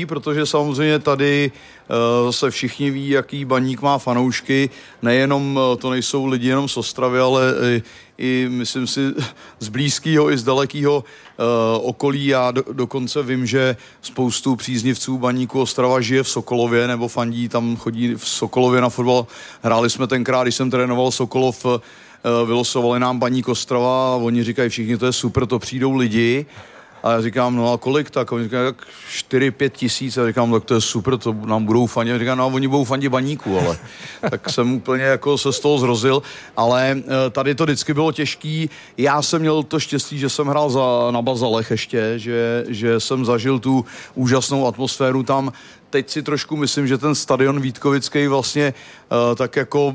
těžší, protože samozřejmě tady se všichni ví, jaký Baník má fanoušky. Nejenom, to nejsou lidi jenom z Ostravy, ale i myslím si z blízkého i z dalekého okolí. Já dokonce vím, že spoustu příznivců Baníku Ostrava žije v Sokolově nebo fandí, tam chodí v Sokolově na fotbal. Hráli jsme tenkrát, když jsem trénoval Sokolov, vylosovali nám Baník Ostrava a oni říkají všichni, to je super, to přijdou lidi. A já říkám, no a kolik tak? A oni říkají, tak 4-5 tisíc. A říkám, tak to je super, to nám budou fandit. A říkám, no a oni budou fandit Baníku, ale tak jsem úplně jako se z toho zrozil. Ale tady to vždycky bylo těžký. Já jsem měl to štěstí, že jsem hrál na Bazalech ještě, že jsem zažil tu úžasnou atmosféru tam. Teď si trošku myslím, že ten stadion Vítkovický vlastně tak jako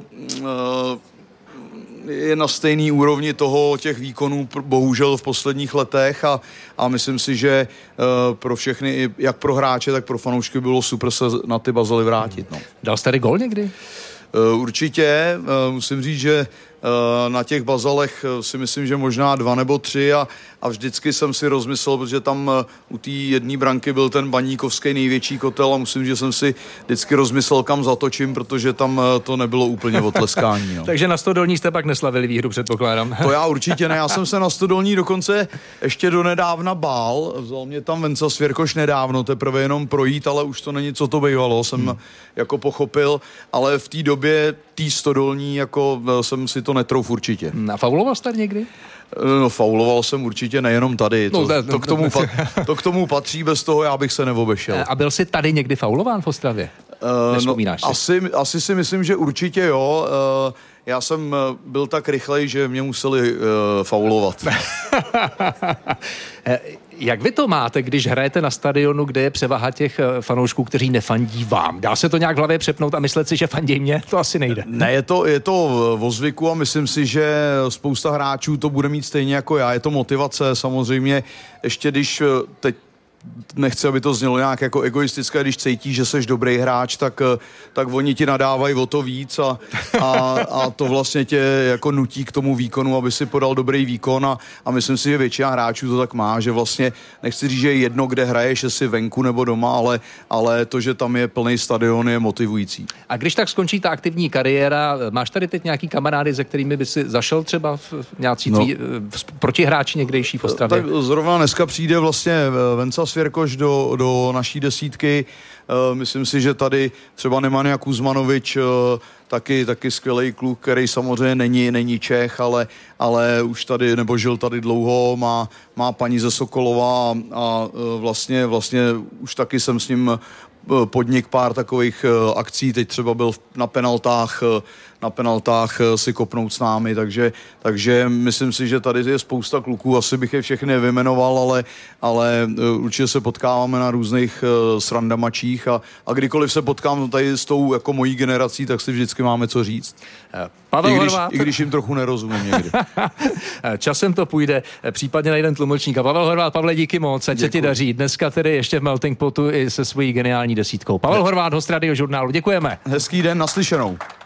je na stejný úrovni těch výkonů bohužel v posledních letech a myslím si, že pro všechny, jak pro hráče, tak pro fanoušky bylo super se na ty Bazaly vrátit. No. Dal jsi tady gól někdy? Určitě, musím říct, že na těch Bazalech si myslím, že možná 2 nebo 3 a vždycky jsem si rozmyslel, protože tam u té jedné branky byl ten baníkovský největší kotel a musím, že jsem si vždycky rozmyslel, kam zatočím, protože tam to nebylo úplně o tleskání. No. Takže na Stodolní jste pak neslavili výhru, předpokládám. To já určitě ne, já jsem se na Stodolní dokonce ještě donedávna bál, vzal mě tam Venca Svěrkoš nedávno, teprve jenom projít, ale už to není, co to bývalo, jsem jako pochopil, ale v té době tý Stodolní, jako jsem si to netrouf určitě. A fauloval jsi tady někdy? No, fauloval jsem určitě nejenom tady. To k tomu patří, bez toho já bych se neobešel. A byl jsi tady někdy faulován v Ostravě? Nevzpomínáš si? Asi si myslím, že určitě jo. Já jsem byl tak rychlej, že mě museli faulovat. Jak vy to máte, když hrajete na stadionu, kde je převaha těch fanoušků, kteří nefandí vám? Dá se to nějak v hlavě přepnout a myslet si, že fandí mě? To asi nejde. Ne, je to o zvyku a myslím si, že spousta hráčů to bude mít stejně jako já. Je to motivace samozřejmě, ještě když teď nechci, aby to znělo nějak jako egoistické, když cítíš, že seš dobrý hráč, tak oni ti nadávají o to víc a to vlastně tě jako nutí k tomu výkonu, aby si podal dobrý výkon a myslím si, že většina hráčů to tak má, že vlastně nechci říct, že je jedno, kde hraješ, jestli venku nebo doma, ale to, že tam je plný stadion, je motivující. A když tak skončí ta aktivní kariéra, máš tady teď nějaký kamarády, se kterými by si zašel třeba v nějací protihráči někdejší v Ostravě? Tak zrovna dneska přijde vlastně Venca Svěrkoš do naší desítky. Myslím si, že tady třeba Nemanja Kuzmanovič, taky skvělý kluk, který samozřejmě není Čech, ale už tady, nebo žil tady dlouho, má paní ze Sokolova a vlastně už taky jsem s ním podnik pár takových akcí, teď třeba byl na penaltách si kopnout s námi, takže myslím si, že tady je spousta kluků, asi bych je všechny nevyjmenoval, ale určitě se potkáváme na různých srandamačích a kdykoliv se potkám tady s tou jako mojí generací, tak si vždycky máme co říct. I když jim trochu nerozumím někdy. Časem to půjde, případně na jeden tlumočník. Pavel Horváth, Pavle, díky moc, ať se ti daří. Dneska tedy ještě v Melting Potu i se svojí geniální desítkou. Pavel Horváth, host Radiožurnálu, děkujeme. Hezký den, naslyšenou.